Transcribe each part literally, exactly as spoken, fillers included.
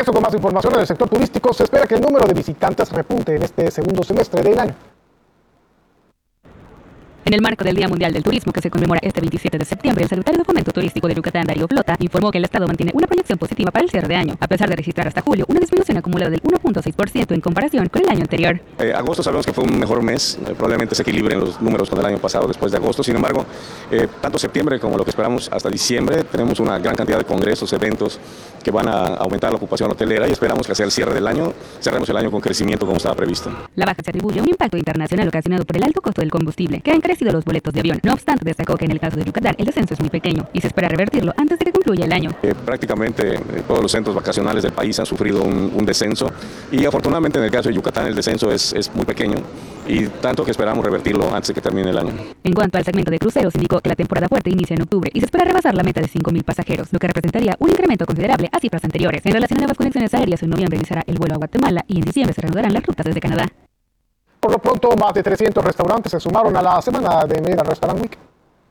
Regreso con más información. En el sector turístico se espera que el número de visitantes repunte en este segundo semestre del año. En el marco del Día Mundial del Turismo, que se conmemora este veintisiete de septiembre, el secretario de Fomento Turístico de Yucatán, Darío Flota, informó que el Estado mantiene una proyección positiva para el cierre de año, a pesar de registrar hasta julio una disminución acumulada del uno punto seis por ciento en comparación con el año anterior. Eh, agosto sabemos que fue un mejor mes, eh, probablemente se equilibren los números con el año pasado después de agosto. Sin embargo, eh, tanto septiembre como lo que esperamos hasta diciembre, tenemos una gran cantidad de congresos, eventos que van a aumentar la ocupación hotelera y esperamos que hacia el cierre del año cerremos el año con crecimiento como estaba previsto. La baja se atribuye a un impacto internacional ocasionado por el alto costo del combustible, que ha encarecido los boletos de avión. No obstante, destacó que en el caso de Yucatán el descenso es muy pequeño y se espera revertirlo antes de que concluya el año. Eh, prácticamente eh, todos los centros vacacionales del país han sufrido un, un descenso y afortunadamente en el caso de Yucatán el descenso es, es muy pequeño y tanto que esperamos revertirlo antes de que termine el año. En cuanto al segmento de cruceros, indicó que la temporada fuerte inicia en octubre y se espera rebasar la meta de cinco mil pasajeros, lo que representaría un incremento considerable a cifras anteriores. En relación a nuevas conexiones aéreas, en noviembre iniciará el vuelo a Guatemala y en diciembre se reanudarán las rutas desde Canadá. Por lo pronto, más de trescientos restaurantes se sumaron a la semana de Mérida Restaurant Week.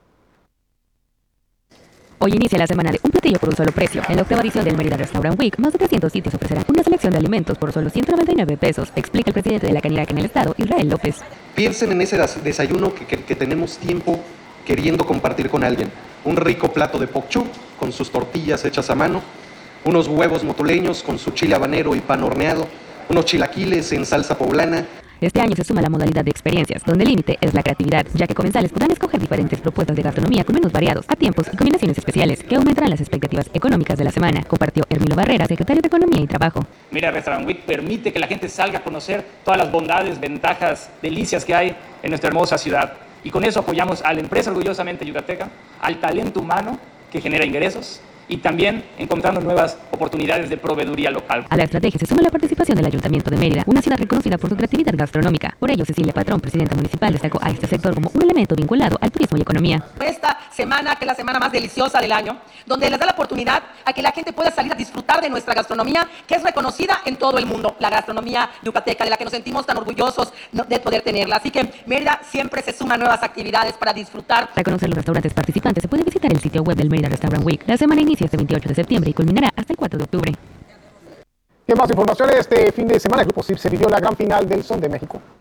Hoy inicia la semana de un platillo por un solo precio. En la octava edición del Mérida Restaurant Week, más de trescientos sitios ofrecerán una selección de alimentos por solo ciento noventa y nueve pesos, explica el presidente de la Canirac en el estado, Israel López. Piensen en ese desayuno que, que, que tenemos tiempo queriendo compartir con alguien. Un rico plato de pok chuk con sus tortillas hechas a mano, unos huevos motoleños con su chile habanero y pan horneado, unos chilaquiles en salsa poblana. Este año se suma la modalidad de experiencias, donde el límite es la creatividad, ya que comensales podrán escoger diferentes propuestas de gastronomía con menús variados, a tiempos y combinaciones especiales que aumentarán las expectativas económicas de la semana, compartió Hermilo Barrera, secretario de Economía y Trabajo. Mira, Restaurant Week permite que la gente salga a conocer todas las bondades, ventajas, delicias que hay en nuestra hermosa ciudad. Y con eso apoyamos a la empresa orgullosamente yucateca, al talento humano que genera ingresos, y también encontrando nuevas oportunidades de proveeduría local. A la estrategia se suma la participación del Ayuntamiento de Mérida, una ciudad reconocida por su creatividad gastronómica. Por ello, Cecilia Patrón, presidenta municipal, destacó a este sector como un elemento vinculado al turismo y economía. Esta semana, que es la semana más deliciosa del año, donde les da la oportunidad a que la gente pueda salir a disfrutar de nuestra gastronomía, que es reconocida en todo el mundo, la gastronomía yucateca, de la que nos sentimos tan orgullosos de poder tenerla. Así que Mérida siempre se suma a nuevas actividades para disfrutar. Para conocer los restaurantes participantes, se puede visitar el sitio web del Mérida Restaurant Week. La semana inicia este veintiocho de septiembre y culminará hasta el cuatro de octubre. ¿Qué más información? Este fin de semana el Grupo C I R se vivió la gran final del Son de México.